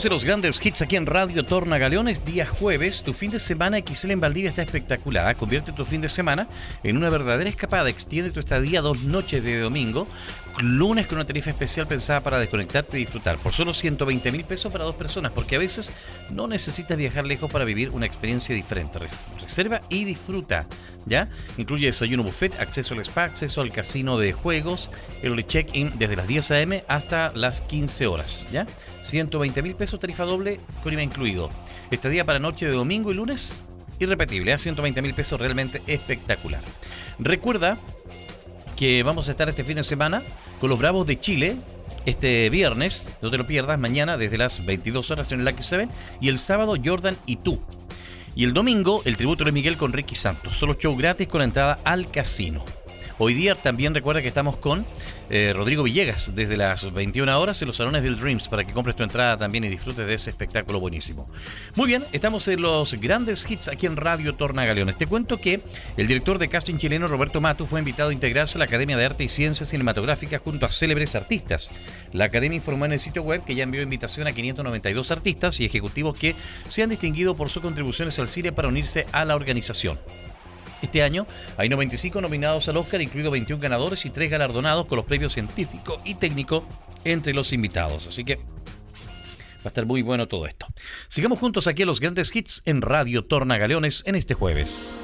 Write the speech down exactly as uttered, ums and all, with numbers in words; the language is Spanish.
Seguimos en los grandes hits aquí en Radio Tornagaleones, día jueves. Tu fin de semana X L en Valdivia está espectacular. Convierte tu fin de semana en una verdadera escapada. Extiende tu estadía dos noches de domingo. Lunes con una tarifa especial pensada para desconectarte y disfrutar. Por solo ciento veinte mil pesos para dos personas. Porque a veces no necesitas viajar lejos para vivir una experiencia diferente. Reserva y disfruta. ¿Ya? Incluye desayuno buffet, acceso al spa, acceso al casino de juegos, early check-in desde las diez a eme hasta las quince horas. ¿Ya? ciento veinte mil pesos, tarifa doble con I V A incluido. Estadía para noche de domingo y lunes, irrepetible, ¿eh? ciento veinte mil pesos, realmente espectacular. Recuerda que vamos a estar este fin de semana con los Bravos de Chile. Este viernes, no te lo pierdas, mañana desde las veintidós horas en el Lucky Seven y el sábado Jordan y tú. Y el domingo, el tributo de Miguel con Ricky Santos. Solo show gratis con la entrada al casino. Hoy día también recuerda que estamos con eh, Rodrigo Villegas desde las veintiuna horas en los salones del Dreams para que compres tu entrada también y disfrutes de ese espectáculo buenísimo. Muy bien, estamos en los grandes hits aquí en Radio Tornagaleones. Te cuento que el director de casting chileno Roberto Matu fue invitado a integrarse a la Academia de Arte y Ciencias Cinematográficas junto a célebres artistas. La Academia informó en el sitio web que ya envió invitación a quinientos noventa y dos artistas y ejecutivos que se han distinguido por sus contribuciones al cine para unirse a la organización. Este año hay noventa y cinco nominados al Oscar, incluidos veintiún ganadores y tres galardonados con los premios científico y técnico entre los invitados. Así que va a estar muy bueno todo esto. Sigamos juntos aquí a los grandes hits en Radio Tornagaleones en este jueves.